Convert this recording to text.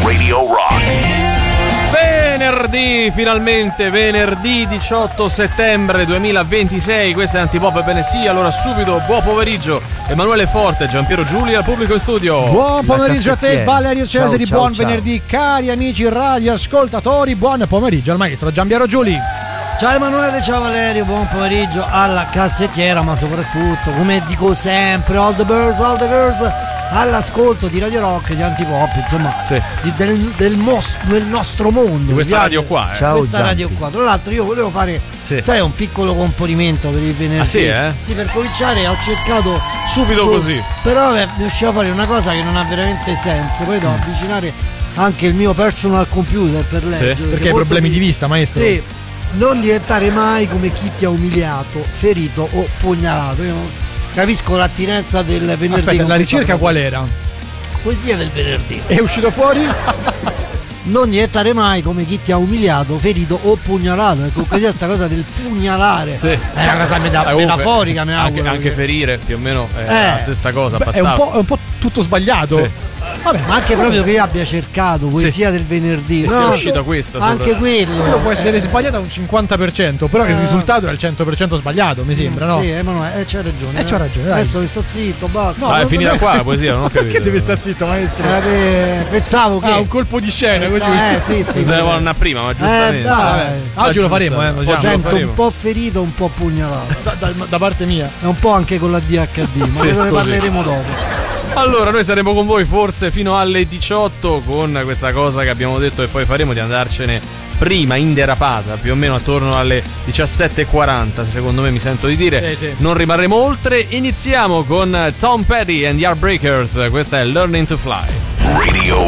Radio Rock. Venerdì, finalmente, venerdì 18 settembre 2026, questa è Antipop, ebbene sì, allora subito, buon pomeriggio, Emanuele Forte, Giampiero Giulia, al pubblico in studio. Buon pomeriggio a te, Valerio Cesari, ciao, buon ciao. venerdì, cari amici radioascoltatori, buon pomeriggio al maestro Giampiero Giuli. Ciao Emanuele, ciao Valerio, buon pomeriggio alla cassettiera, ma soprattutto, come dico sempre, all the girls, all'ascolto di Radio Rock, di Antipop, insomma, Sì. del nostro mondo. Di questa Mi radio piace qua, Ciao, questa Giampi. radio qua. Tra l'altro io volevo fare, Sì. sai, un piccolo componimento per il venerdì. Ah, sì, eh? Sì, per cominciare ho cercato Subito così. Però mi usciva fuori una cosa che non ha veramente senso, poi devo avvicinare anche il mio personal computer per leggere. Perché hai problemi di vista, maestro? Sì, non diventare mai come chi ti ha umiliato, ferito o pugnalato. Io non capisco l'attinenza del venerdì. Aspetta, con la questa ricerca frase. qual era? Poesia del venerdì. È uscito fuori? Non diventare mai come chi ti ha umiliato, ferito o pugnalato. Ecco, così è sta cosa del pugnalare. Sì. È una cosa metaforica, mi anche, auguro. anche ferire, più o meno, è la stessa cosa, Beh, è bastava. un po' tutto sbagliato. Sì. Vabbè, Ma anche proprio che io abbia cercato poesia del venerdì. E sia uscita questa anche sopra. quello. quello può essere sbagliato a un 50%, però il risultato è al 100% sbagliato, mi sembra, no? Sì, Emanuele, c'hai ragione. c'ha ragione, dai. Adesso che sto zitto, basta. No, è finita qua la poesia, non ho capito. Perché deve stare zitto, maestro? Pensavo che. Ah, un colpo di scena così. Sì. Se ne vuole una prima, ma giustamente. dai. Oggi lo faremo, lo Ho diciamo. sento faremo. un po' ferito, un po' pugnalato. Da parte mia. E un po' anche con la DHD, ma Sì, ne così. parleremo dopo. Allora, noi saremo con voi forse fino alle 18 con questa cosa che abbiamo detto e poi faremo di andarcene prima in derapata, più o meno attorno alle 17:40, secondo me mi sento di dire. Sì. Non rimarremo oltre. Iniziamo con Tom Petty and the Heartbreakers. Questa è Learning to Fly. Radio